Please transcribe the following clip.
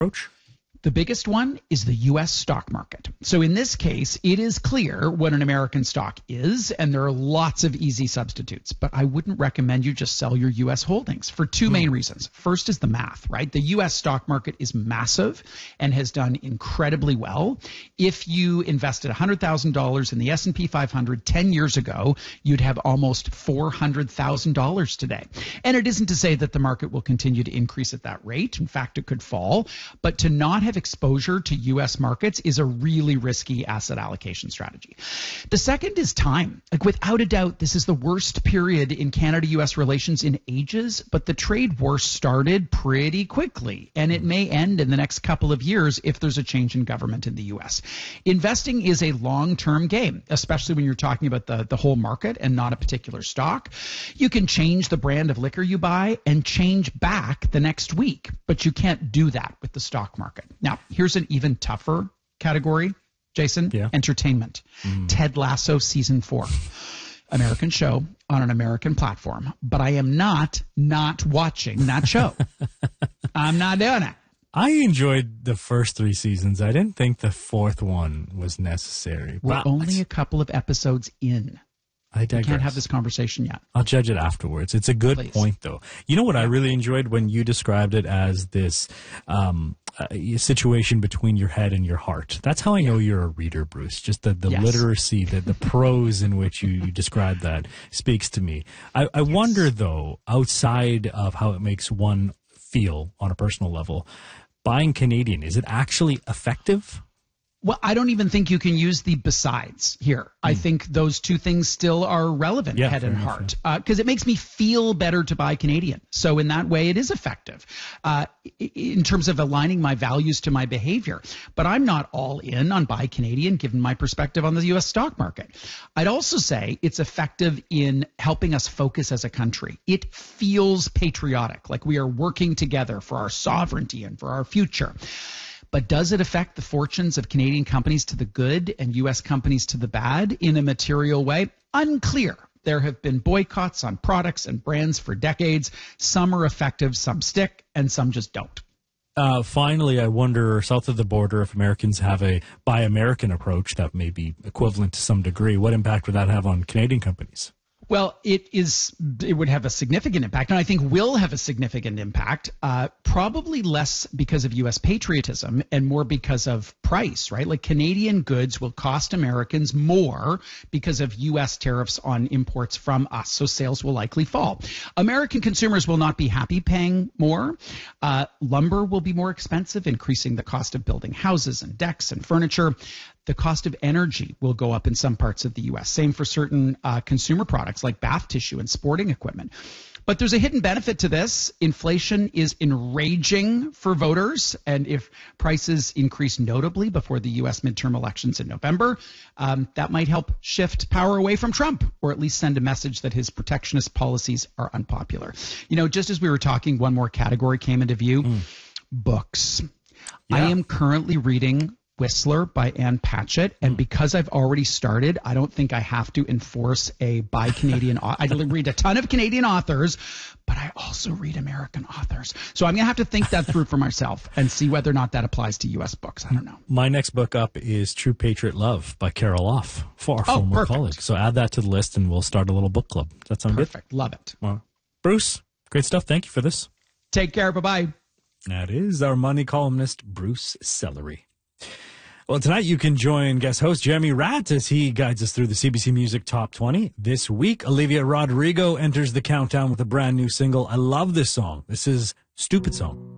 approach? The biggest one is the U.S. stock market. So in this case, it is clear what an American stock is, and there are lots of easy substitutes. But I wouldn't recommend you just sell your U.S. holdings for two main reasons. First is the math, right? The U.S. stock market is massive and has done incredibly well. If you invested $100,000 in the S&P 500 10 years ago, you'd have almost $400,000 today. And it isn't to say that the market will continue to increase at that rate. In fact, it could fall. But to not have exposure to U.S. markets is a really risky asset allocation strategy. The second is time. Like, without a doubt, this is the worst period in Canada-U.S. relations in ages, but the trade war started pretty quickly, and it may end in the next couple of years if there's a change in government in the U.S. Investing is a long-term game, especially when you're talking about the whole market and not a particular stock. You can change the brand of liquor you buy and change back the next week, but you can't do that with the stock market. Now, here's an even tougher category, Jason. Yeah. Entertainment. Ted Lasso season 4. American show on an American platform. But I am not watching that show. I'm not doing it. I enjoyed the first 3 seasons. I didn't think the 4th one was necessary. We're only a couple of episodes in. I digress. We can't have this conversation yet. I'll judge it afterwards. It's a good point, though. You know what I really enjoyed when you described it as this situation between your head and your heart. That's how I know you're a reader, Bruce. Just the literacy, the prose in which you describe that speaks to me. I wonder, though, outside of how it makes one feel on a personal level, buying Canadian, is it actually effective? Well, I don't even think you can use the besides here. I think those two things still are relevant, head and heart, because it makes me feel better to buy Canadian. So in that way, it is effective in terms of aligning my values to my behavior. But I'm not all in on buy Canadian, given my perspective on the U.S. stock market. I'd also say it's effective in helping us focus as a country. It feels patriotic, like we are working together for our sovereignty and for our future. But does it affect the fortunes of Canadian companies to the good and U.S. companies to the bad in a material way? Unclear. There have been boycotts on products and brands for decades. Some are effective, some stick, and some just don't. Finally, I wonder, south of the border, if Americans have a Buy American approach that may be equivalent to some degree, what impact would that have on Canadian companies? Well, it would have a significant impact, and I think will have a significant impact, probably less because of U.S. patriotism and more because of price, right? Like, Canadian goods will cost Americans more because of U.S. tariffs on imports from us, so sales will likely fall. American consumers will not be happy paying more. Lumber will be more expensive, increasing the cost of building houses and decks and furniture. The cost of energy will go up in some parts of the U.S. Same for certain consumer products like bath tissue and sporting equipment. But there's a hidden benefit to this. Inflation is enraging for voters, and if prices increase notably before the U.S. midterm elections in November, that might help shift power away from Trump, or at least send a message that his protectionist policies are unpopular. You know, just as we were talking, one more category came into view. Books. Yeah. I am currently reading Whistler by Ann Patchett, and because I've already started, I don't think I have to enforce a buy Canadian. I read a ton of Canadian authors, but I also read American authors. So I'm going to have to think that through for myself and see whether or not that applies to U.S. books. I don't know. My next book up is True Patriot Love by Carol Off, for our former colleague. So add that to the list, and we'll start a little book club. Does that sound good? Perfect. Love it. Well, Bruce, great stuff. Thank you for this. Take care. Bye-bye. That is our money columnist, Bruce Sellery. Well, tonight you can join guest host Jeremy Ratt as he guides us through the CBC Music Top 20. This week, Olivia Rodrigo enters the countdown with a brand new single. I love this song. This is Stupid Song.